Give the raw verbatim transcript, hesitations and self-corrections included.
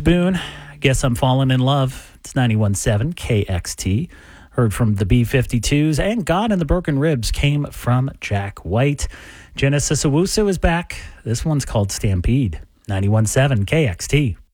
Boone, Guess I'm Falling in Love. It's ninety-one point seven K X T. Heard from the B fifty-twos, and God and the Broken Ribs came from Jack White. Genesis Owusu is back. This one's called Stampede. ninety-one point seven K X T.